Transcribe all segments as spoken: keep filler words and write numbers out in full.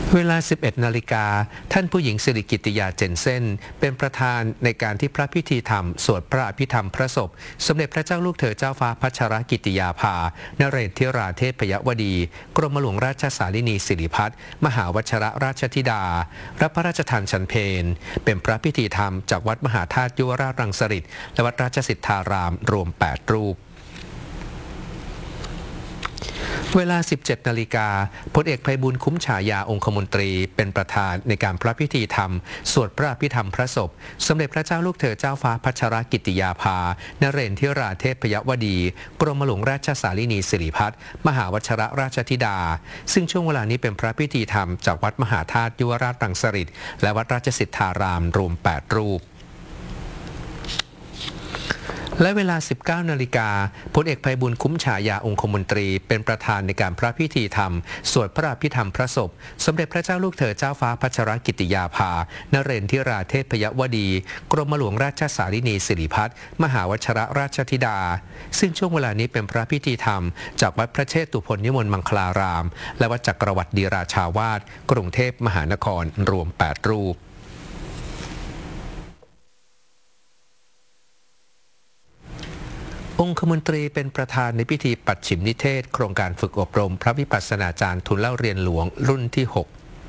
เวลา สิบเอ็ด นาฬิกาท่านผู้หญิงสิริกิติยาเจนเซ่นเป็นประธานในการที่พระพิธีธรรมสวดพระอภิธรรมพระศพสมเด็จพระเจ้าลูกเธอเจ้าฟ้าพัชรกิติยาภานเรศธิราเทพยวดีกรมหลวงราชสารินีสิริพัฒน์มหาวชรราชธิดารับพระราชทานฉันเพลเป็นพระพิธีธรรมจากวัดมหาธาตุยุวราชรังสฤษฎ์และวัดราชสิทธารามรวมแปดรูปเวลา สิบเจ็ด นาฬิกาพลเอกไพบูลย์คุ้มฉายาองคมนตรีเป็นประธานในการพระพิธีธรรมสวดพระอภิธรรมพระศพสมเด็จพระเจ้าลูกเธอเจ้าฟ้าพัชรกิติยาภานเรศธิราเทพยวดีกรมหลวงราชสารินีสิริพัฒน์มหาวชรราชธิดาซึ่งช่วงเวลานี้เป็นพระพิธีธรรมจากวัดมหาธาตุยุวราชรังสฤษฎ์และวัดราชสิทธารามรวมแปดรูปและเวลา สิบเก้า นาฬิกาพลเอกไพบูลย์คุ้มฉายาองคมนตรีเป็นประธานในการพระพิธีธรรมสวดพระอภิธรรมพระศพสมเด็จพระเจ้าลูกเธอเจ้าฟ้าพัชรกิติยาภานเรศธิราเทพยวดีกรมหลวงราชสารินีสิริพัฒน์มหาวชรราชธิดาซึ่งช่วงเวลานี้เป็นพระพิธีธรรมจากวัดพระเชตุพนนิมนต์มังคลารามและวัดจักรวรรดิราชาวาสกรุงเทพมหานครรวมแปดรูปองคมนตรีเป็นประธานในพิธีปัจฉิมนิเทศโครงการฝึกอบรมพระวิปัสสนาจารย์ทุนเล่าเรียนหลวงรุ่นที่ หก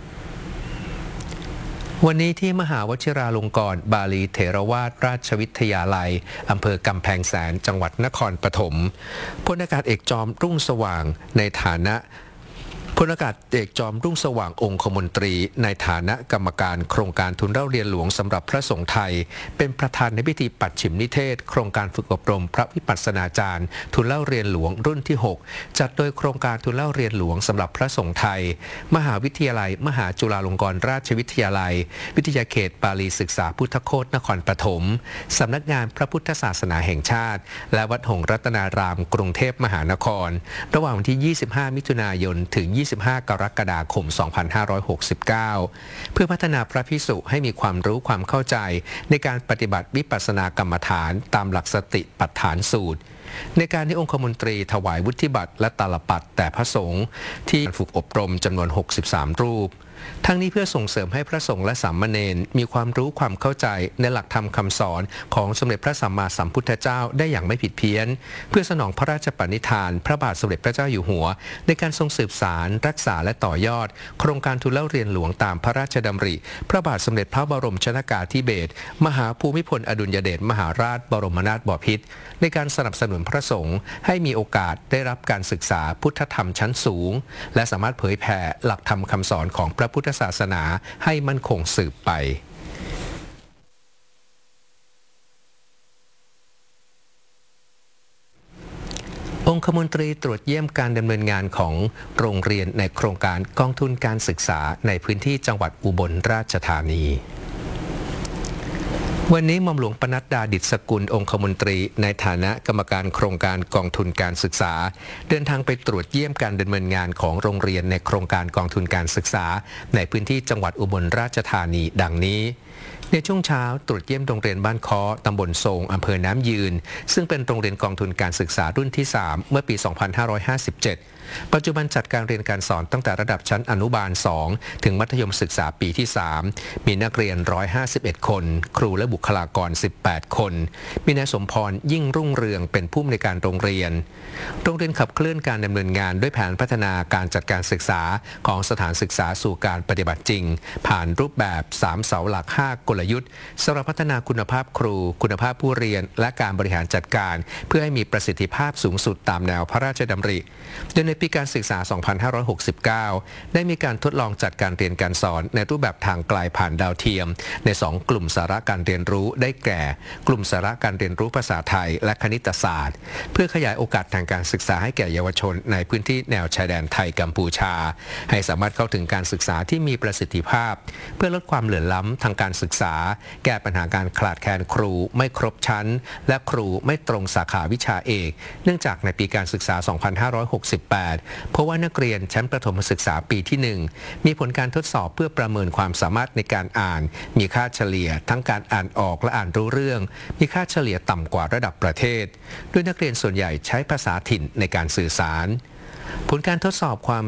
วันนี้ที่มหาวชิราลงกรณ์บาลีเถรวาทราชวิทยาลัยอำเภอกำแพงแสนจังหวัดนครปฐมพลอากาศเอกจอมรุ่งสว่างในฐานะพลอากาศเอกจอมรุ่งสว่างองคมนตรีในฐานะกรรมการโครงการทุนเล่าเรียนหลวงสำหรับพระสงฆ์ไทยเป็นประธานในพิธีปัจฉิมนิเทศโครงการฝึกอบรมพระวิปัสสนาจารย์ทุนเล่าเรียนหลวงรุ่นที่ หก จัดโดยโครงการทุนเล่าเรียนหลวงสำหรับพระสงฆ์ไทยมหาวิทยาลัยมหาจุฬาลงกรณราชวิทยาลัยวิทยาเขตปาลีศึกษาพุทธโคตนครปฐมสำนักงานพระพุทธศาสนาแห่งชาติและวัดหงส์รัตนารามกรุงเทพมหานครระหว่างวันที่ ยี่สิบห้า มิถุนายนถึง ยี่สิบห้า กรกฎาคม สองพันห้าร้อยหกสิบเก้า เพื่อพัฒนาพระภิกษุให้มีความรู้ความเข้าใจในการปฏิบัติวิปัสสนากรรมฐานตามหลักสติปัฏฐานสูตรในการที่องคมนตรีถวายวุฒิบัตรและตาลปัตรแต่พระสงฆ์ที่ฝึกอบรมจำนวน หกสิบสาม รูปทั้งนี้เพื่อส่งเสริมให้พระสงฆ์และสามเณรมีความรู้ความเข้าใจในหลักธรรมคำสอนของสมเด็จพระสัมมาสัมพุทธเจ้าได้อย่างไม่ผิดเพี้ยนเพื่อสนองพระราชปณิธานพระบาทสมเด็จพระเจ้าอยู่หัวในการทรงสืบสารรักษาและต่อยอดโครงการทุนเล่าเรียนหลวงตามพระราชดำริพระบาทสมเด็จพระบรมชนกาธิเบศรมหาภูมิพลอดุลยเดชมหาราชบรมนาถบพิตรในการสนับสนุนพระสงฆ์ให้มีโอกาสได้รับการศึกษาพุทธธรรมชั้นสูงและสามารถเผยแผ่หลักธรรมคำสอนของพระพุทธศาสนาให้มั่นคงสืบไปองคมนตรีตรวจเยี่ยมการดำเนินงานของโรงเรียนในโครงการกองทุนการศึกษาในพื้นที่จังหวัดอุบลราชธานีวันนี้หม่อมหลวงปนัดดาดิษฐ์สกุลองคมนตรีในฐานะกรรมการโครงการกองทุนการศึกษาเดินทางไปตรวจเยี่ยมการดำเนินงานของโรงเรียนในโครงการกองทุนการศึกษาในพื้นที่จังหวัดอุบลราชธานีดังนี้ในช่วงเช้าตรวจเยี่ยมโรงเรียนบ้านค้อตำบลโศงอำเภอน้ำยืนซึ่งเป็นโรงเรียนกองทุนการศึกษารุ่นที่ สาม เมื่อปี สองพันห้าร้อยห้าสิบเจ็ดปัจจุบันจัดการเรียนการสอนตั้งแต่ระดับชั้นอนุบาล สอง ถึงมัธยมศึกษาปีที่ สาม มีนักเรียน หนึ่งร้อยห้าสิบเอ็ด คนครูและบุคลากร สิบแปด คนมีนายสมพรยิ่งรุ่งเรืองเป็นผู้อำนวยการโรงเรียนโรงเรียนขับเคลื่อนการดำเนินงานด้วยแผนพัฒนาการจัดการศึกษาของสถานศึกษาสู่การปฏิบัติจริงผ่านรูปแบบสามเสาหลักห้ากลยุทธ์สำหรับพัฒนาคุณภาพครูคุณภาพผู้เรียนและการบริหารจัดการเพื่อให้มีประสิทธิภาพสูงสุดตามแนวพระราชดำริโดยในปีการศึกษา สองพันห้าร้อยหกสิบเก้า ได้มีการทดลองจัดการเรียนการสอนในรูปแบบทางไกลผ่านดาวเทียมในสองกลุ่มสาระการเรียนรู้ได้แก่กลุ่มสาระการเรียนรู้ภาษาไทยและคณิตศาสตร์เพื่อขยายโอกาสทางการศึกษาให้แก่เยาวชนในพื้นที่แนวชายแดนไทยกัมพูชาให้สามารถเข้าถึงการศึกษาที่มีประสิทธิภาพเพื่อลดความเหลื่อมล้ำทางการศึกษาแก้ปัญหาการขาดแคลนครูไม่ครบชั้นและครูไม่ตรงสาขาวิชาเอกเนื่องจากในปีการศึกษา สองพันห้าร้อยหกสิบแปด เพราะว่านักเรียนชั้นประถมศึกษาปีที่ หนึ่ง มีผลการทดสอบเพื่อประเมินความสามารถในการอ่านมีค่าเฉลี่ยทั้งการอ่านออกและอ่านรู้เรื่องมีค่าเฉลี่ยต่ำกว่าระดับประเทศโดยนักเรียนส่วนใหญ่ใช้ภาษาถิ่นในการสื่อสารผลการทดสอบความ